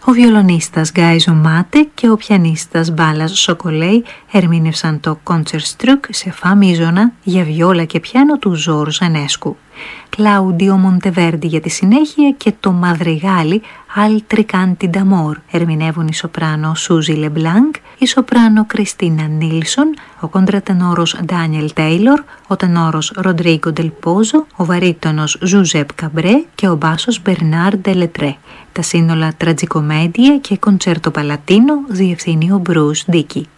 Ο βιολονίστας Γκάιζο Μάτε και ο πιανίστας Μπάλας Σοκολέι ερμήνευσαν το Concertstück σε φα μείζωνα για βιόλα και πιάνο του Ζόρζ Ενέσκου. Κλάουντιο Μοντεβέρντι για τη συνέχεια και το Μαδριγάλι Altri Canti d'Amor ερμηνεύουν η σοπράνο Σούζι Λεμπλάνκ, η σοπράνο Κριστίνα Νίλσον, ο κοντρατενόρος Ντάνιελ Τέιλορ, ο τενόρος Ροντρίγκο Ντελπόζο, ο βαρύτονος Ζουζέπ Καμπρέ και ο μπάσος Μπερνάρ Ντελετρέ. Τα σύνολα Τραγικομέντια και Κοντσέρτο Παλατίνο διευθύνει ο Μπρους Ντίκι.